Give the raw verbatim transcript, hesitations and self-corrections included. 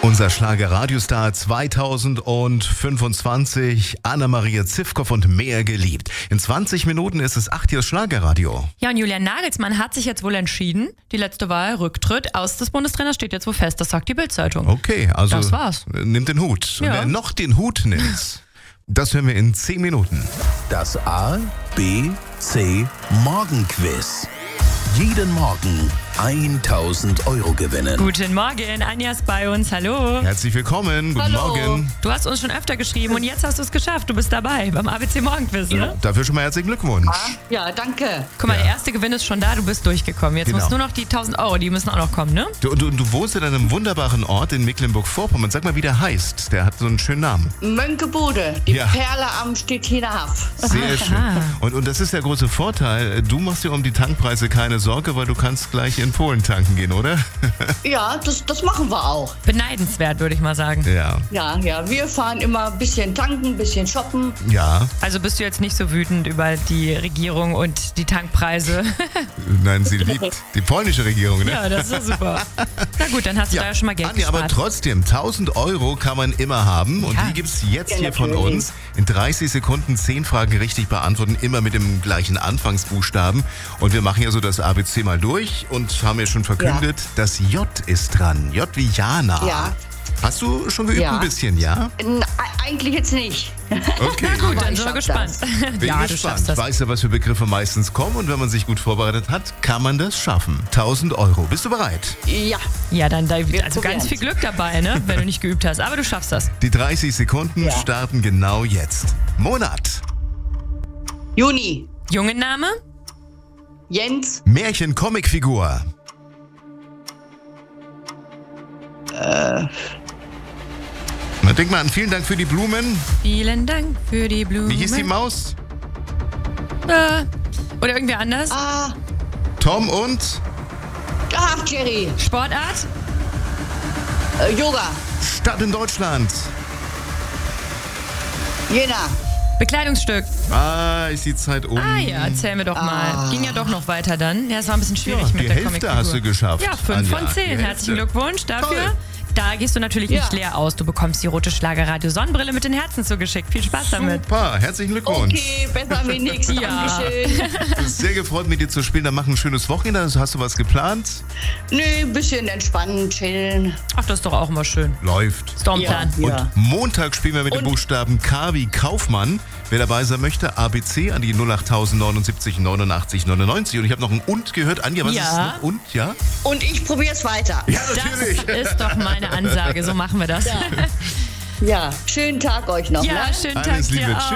Unser Schlager-Radiostar zweitausendfünfundzwanzig, Anna-Maria Zivkow und mehr geliebt. In zwanzig Minuten ist es acht Uhr Schlagerradio. Ja, und Julian Nagelsmann hat sich jetzt wohl entschieden. Die letzte Wahl, Rücktritt aus des Bundestrainers, steht jetzt wohl fest. Das sagt die Bild-Zeitung. Okay, also Das war's. nimmt den Hut. Und Ja. wer noch den Hut nimmt, das hören wir in zehn Minuten. Das A, B, C Morgenquiz. Jeden Morgen tausend Euro gewinnen. Guten Morgen, Anja ist bei uns. Hallo. Herzlich willkommen, guten Hallo. Morgen. Du hast uns schon öfter geschrieben und jetzt hast du es geschafft. Du bist dabei beim A B C Morgenquiz, ne? Dafür schon mal herzlichen Glückwunsch. Ja, danke. Guck mal, Ja. der erste Gewinn ist schon da, du bist durchgekommen. Jetzt Genau. musst nur noch die tausend Euro, die müssen auch noch kommen, ne? Du, du, du wohnst in einem wunderbaren Ort in Mecklenburg-Vorpommern. Sag mal, wie der heißt. Der hat so einen schönen Namen. Mönckebude, die Ja. Perle am Stettiner Haff. Sehr schön. Und, und das ist der große Vorteil. Du machst dir um die Tankpreise keine Sorge, weil du kannst gleich in Polen tanken gehen, oder? Ja, das, das machen wir auch. Beneidenswert, würde ich mal sagen. Ja. Ja, ja, wir fahren immer ein bisschen tanken, ein bisschen shoppen. Ja. Also bist du jetzt nicht so wütend über die Regierung und die Tankpreise? Nein, sie liebt die polnische Regierung, ne? Ja, das ist doch super. Na gut, dann hast du da ja schon mal Geld Anja, aber gespart. trotzdem, tausend Euro kann man immer haben und Ja. die gibt's jetzt Ja, hier von natürlich. uns. In dreißig Sekunden zehn Fragen richtig beantworten, immer mit dem gleichen Anfangsbuchstaben. Und wir machen ja so das A B C mal durch und haben ja schon verkündet, das J ist dran. J wie Jana. Ja. Hast du schon geübt Ja. ein bisschen, ja? N eigentlich jetzt nicht. Okay. Na gut, Aber dann ich sind wir schaff gespannt. Bin ja, du gespannt. schaffst das. Weißt du, was für Begriffe meistens kommen und wenn man sich gut vorbereitet hat, kann man das schaffen. tausend Euro. Bist du bereit? Ja, Ja, dann da, Wir also ganz probieren's. viel Glück dabei, ne? Wenn du nicht geübt hast. Aber du schaffst das. Die dreißig Sekunden Ja. starten genau jetzt. Monat. Juni, Jungenname? Jens, Märchen-Comicfigur. Na, denk mal an, vielen Dank für die Blumen. Vielen Dank für die Blumen. Wie hieß die Maus? Äh, Oder irgendwer anders? ah, Tom und ach, Jerry, Sportart? äh, Yoga, Stadt in Deutschland. Jena, Bekleidungsstück. Ah, ist die Zeit um. Ah ja, erzähl mir doch mal. Ging ja doch noch weiter dann. Ja, es war ein bisschen schwierig Ja, mit die der Hälfte Comicfigur. hast du geschafft, Ja, fünf Anja. von zehn. Die Herzlichen Hälfte. Glückwunsch dafür. Toll. Da gehst du natürlich Ja. nicht leer aus. Du bekommst die rote Schlagerradio Sonnenbrille mit den Herzen zugeschickt. Viel Spaß damit. Super, herzlichen Glückwunsch. okay, besser wie nix, Ja. Dankeschön. Sehr gefreut, mit dir zu spielen. Dann mach ein schönes Wochenende. Also, hast du was geplant? Nö, ein bisschen entspannen, chillen. Ach, das ist doch auch immer schön. Läuft. Stormplan. Ja. Und Montag spielen wir mit dem Und- Buchstaben K wie Kaufmann. Wer dabei sein möchte, A B C an die null acht neunundsiebzig neunundachtzig neunundneunzig. Und ich habe noch ein Und gehört. Anja, was Ja. ist noch Und? Ja? Und ich probier's weiter. Ja, Das ist doch meine Ansage. So machen wir das. Ja, schönen Tag euch noch. Ja, Ne? schönen Tag Alles Liebe. dir auch.